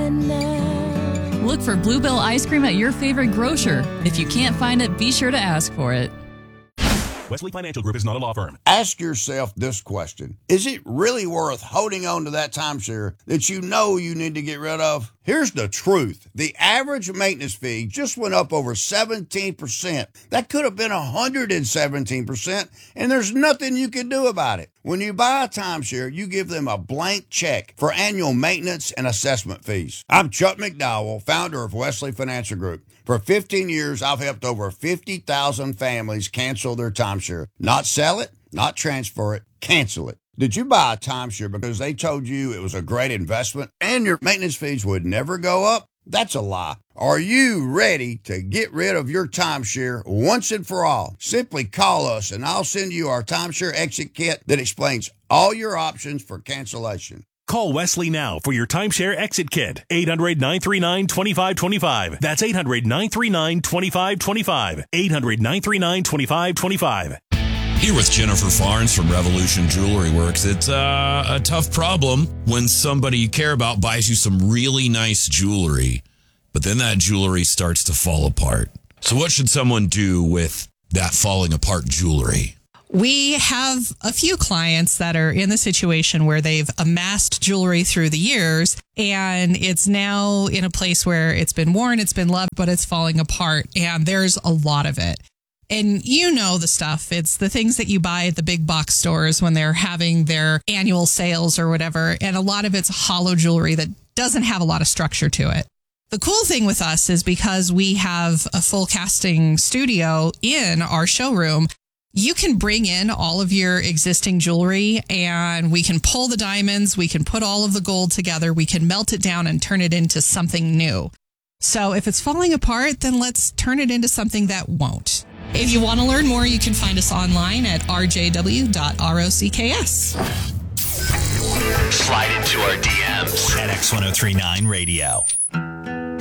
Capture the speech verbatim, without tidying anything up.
Look for Bluebell ice cream at your favorite grocer. If you can't find it, be sure to ask for it. Wesley Financial Group is not a law firm. Ask yourself this question. Is it really worth holding on to that timeshare that you know you need to get rid of? Here's the truth. The average maintenance fee just went up over seventeen percent. That could have been one hundred seventeen percent, and there's nothing you can do about it. When you buy a timeshare, you give them a blank check for annual maintenance and assessment fees. I'm Chuck McDowell, founder of Wesley Financial Group. For fifteen years, I've helped over fifty thousand families cancel their timeshare. Not sell it, not transfer it, cancel it. Did you buy a timeshare because they told you it was a great investment and your maintenance fees would never go up? That's a lie. Are you ready to get rid of your timeshare once and for all? Simply call us and I'll send you our timeshare exit kit that explains all your options for cancellation. Call Wesley now for your timeshare exit kit. eight hundred, nine three nine, two five two five. That's eight hundred, nine three nine, two five two five. eight hundred, nine three nine, two five two five. Here with Jennifer Farnes from Revolution Jewelry Works. It's uh, a tough problem when somebody you care about buys you some really nice jewelry, but then that jewelry starts to fall apart. So what should someone do with that falling apart jewelry? We have a few clients that are in the situation where they've amassed jewelry through the years and it's now in a place where it's been worn, it's been loved, but it's falling apart, and there's a lot of it. And you know the stuff. It's the things that you buy at the big box stores when they're having their annual sales or whatever. And a lot of it's hollow jewelry that doesn't have a lot of structure to it. The cool thing with us is because we have a full casting studio in our showroom, you can bring in all of your existing jewelry and we can pull the diamonds. We can put all of the gold together. We can melt it down and turn it into something new. So if it's falling apart, then let's turn it into something that won't. If you want to learn more, you can find us online at r j w dot rocks. Slide into our D Ms at X ten thirty-nine Radio.